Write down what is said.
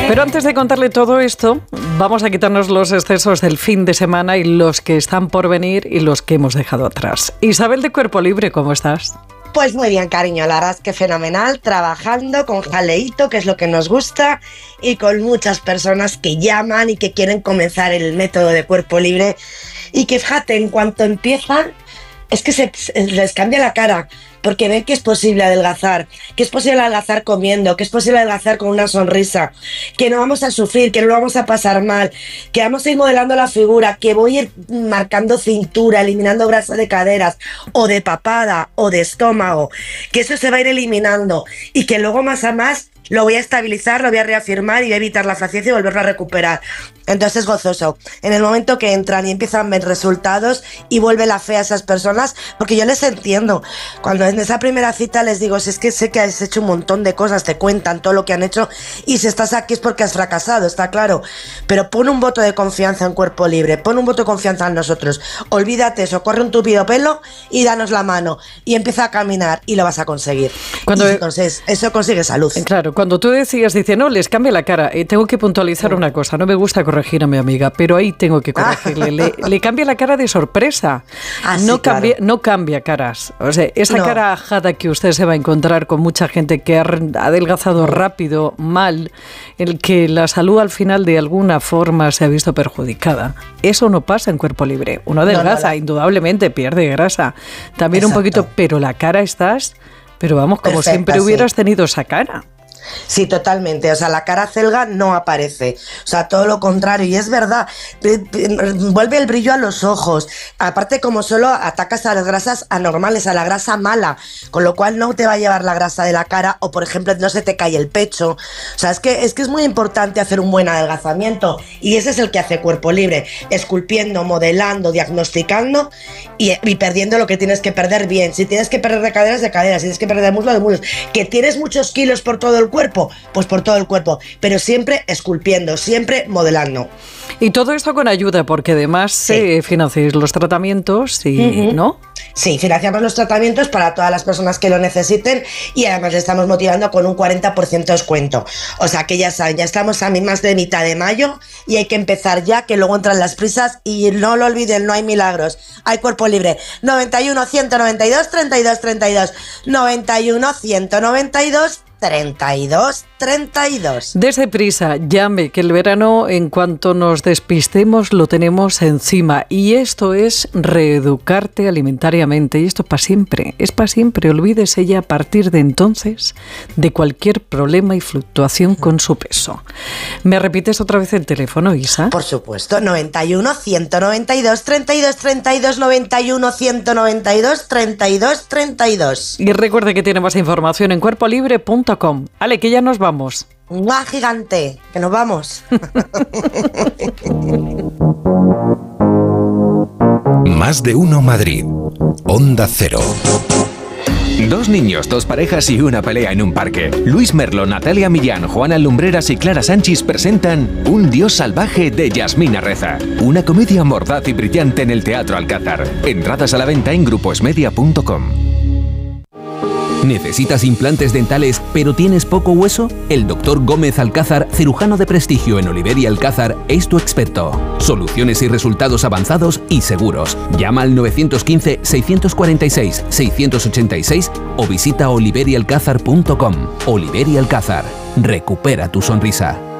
Pero antes de contarle todo esto, vamos a quitarnos los excesos del fin de semana y los que están por venir y los que hemos dejado atrás. Isabel de Cuerpo Libre, ¿cómo estás? Pues muy bien, cariño, la verdad es que fenomenal, trabajando con jaleíto, que es lo que nos gusta, y con muchas personas que llaman y que quieren comenzar el método de Cuerpo Libre, y que fíjate, en cuanto empiezan, es que les cambia la cara, porque ven que es posible adelgazar, que es posible adelgazar comiendo, que es posible adelgazar con una sonrisa, que no vamos a sufrir, que no lo vamos a pasar mal, que vamos a ir modelando la figura, que voy a ir marcando cintura, eliminando grasa de caderas, o de papada, o de estómago, que eso se va a ir eliminando, y que luego más a más lo voy a estabilizar, lo voy a reafirmar y voy a evitar la flacidez y volverlo a recuperar. Entonces es gozoso. En el momento que entran y empiezan a ver resultados y vuelve la fe a esas personas, porque yo les entiendo. Cuando en esa primera cita les digo, si es que sé que has hecho un montón de cosas, te cuentan todo lo que han hecho, y si estás aquí es porque has fracasado, está claro. Pero pon un voto de confianza en Cuerpo Libre, pon un voto de confianza en nosotros. Olvídate eso, corre un tupido pelo y danos la mano y empieza a caminar y lo vas a conseguir. Cuando eso consigue salud. Claro, cuando tú decías, dice, no, les cambia la cara, tengo que puntualizar una cosa, no me gusta corregir a mi amiga, pero ahí tengo que corregirle, le cambia la cara de sorpresa, no, claro. No cambia caras, o sea, esa cara ajada que usted se va a encontrar con mucha gente que ha adelgazado rápido, mal, el que la salud al final de alguna forma se ha visto perjudicada, eso no pasa en Cuerpo Libre, uno adelgaza, indudablemente pierde grasa, también un poquito, pero la cara estás, pero vamos, como perfecta, siempre hubieras tenido esa cara. Sí, totalmente, o sea, la cara acelga no aparece, o sea, todo lo contrario, y es verdad, vuelve el brillo a los ojos, aparte como solo atacas a las grasas anormales, a la grasa mala, con lo cual no te va a llevar la grasa de la cara, o por ejemplo no se te cae el pecho, o sea, es que es muy importante hacer un buen adelgazamiento, y ese es el que hace Cuerpo Libre, esculpiendo, modelando, diagnosticando, y perdiendo lo que tienes que perder bien, si tienes que perder de caderas, si tienes que perder de muslos, que tienes muchos kilos por todo el cuerpo, pues por todo el cuerpo, pero siempre esculpiendo, siempre modelando. Y todo esto con ayuda, porque además financiáis los tratamientos y ¿no? Sí, financiamos los tratamientos para todas las personas que lo necesiten y además le estamos motivando con un 40% de descuento. O sea que ya saben, ya estamos a más de mitad de mayo y hay que empezar ya, que luego entran las prisas y no lo olviden, no hay milagros. Hay Cuerpo Libre. 91 192 32 32. 91 192 32 32. Dese prisa, llame, que el verano, en cuanto nos despistemos, lo tenemos encima. Y esto es reeducarte alimentariamente. Y esto es para siempre. Olvídese ya a partir de entonces de cualquier problema y fluctuación con su peso. ¿Me repites otra vez el teléfono, Isa? Por supuesto, 91 192 32 32, 91 192 32 32. Y recuerde que tiene más información en cuerpolibre.com. Ale, que ya nos vamos. ¡Mua, gigante! ¡Que nos vamos! Más de uno Madrid. Onda Cero. Dos niños, dos parejas y una pelea en un parque. Luis Merlo, Natalia Millán, Juana Lumbreras y Clara Sánchez presentan Un Dios salvaje de Yasmina Reza. Una comedia mordaz y brillante en el Teatro Alcázar. Entradas a la venta en grupoesmedia.com. ¿Necesitas implantes dentales pero tienes poco hueso? El Dr. Gómez Alcázar, cirujano de prestigio en Oliver y Alcázar, es tu experto. Soluciones y resultados avanzados y seguros. Llama al 915-646-686 o visita oliverialcázar.com. Oliver y Alcázar. Recupera tu sonrisa.